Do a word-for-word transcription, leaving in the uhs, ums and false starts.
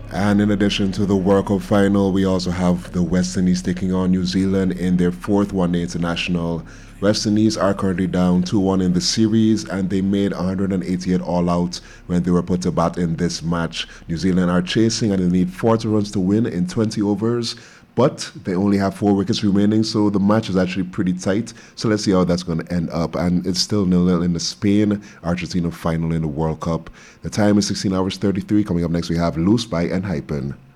And in addition to the World Cup final, we also have the West Indies taking on New Zealand in their fourth one-day international. West Indies are currently down two one in the series, and they made one hundred eighty-eight all-out when they were put to bat in this match. New Zealand are chasing, and they need forty runs to win in twenty overs, but they only have four wickets remaining, so the match is actually pretty tight. So let's see how that's going to end up. And it's still nil nil in the Spain-Argentina final in the World Cup. The time is sixteen hours thirty-three. Coming up next, we have Loose by and Hypen.